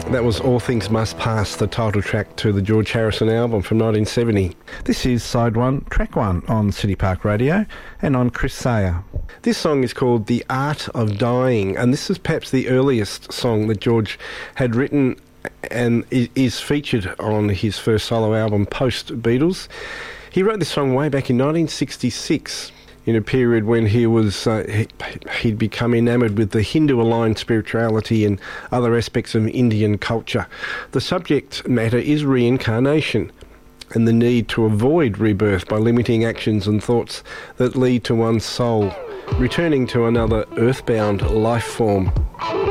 That was All Things Must Pass, the title track to the George Harrison album from 1970. This is Side 1, Track 1 on City Park Radio and on Chris Sayer. This song is called The Art of Dying, and this is perhaps the earliest song that George had written and is featured on his first solo album, post-Beatles. He wrote this song way back in 1966. In a period when he was he'd become enamoured with the Hindu-aligned spirituality and other aspects of Indian culture. The subject matter is reincarnation and the need to avoid rebirth by limiting actions and thoughts that lead to one's soul returning to another earthbound life form.